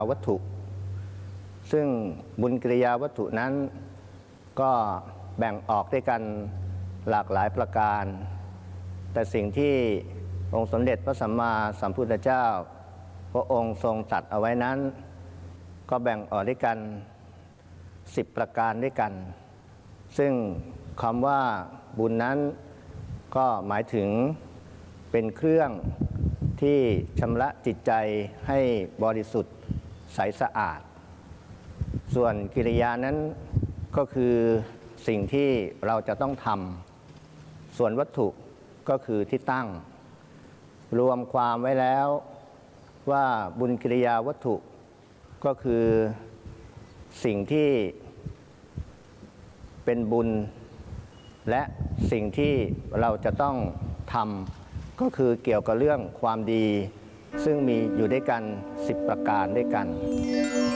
วัตถุซึ่งบุญกิริยาวัตถุนั้นก็แบ่งออกด้วยกันหลากหลายประการแต่สิ่งที่องค์สมเด็จพระสัมมาสัมพุทธเจ้าพระองค์ทรงตรัสเอาไว้นั้นก็แบ่งออกด้วยกัน10ประการด้วยกันซึ่งคำว่าบุญนั้นก็หมายถึงเป็นเครื่องที่ชำระจิตใจให้บริสุทธิ์ใสสะอาดส่วนกิริยานั้นก็คือสิ่งที่เราจะต้องทำส่วนวัตถุก็คือที่ตั้งรวมความไว้แล้วว่าบุญกิริยาวัตถุก็คือสิ่งที่เป็นบุญและสิ่งที่เราจะต้องทำก็คือเกี่ยวกับเรื่องความดีซึ่งมีอยู่ด้วยกัน10ประการด้วยกัน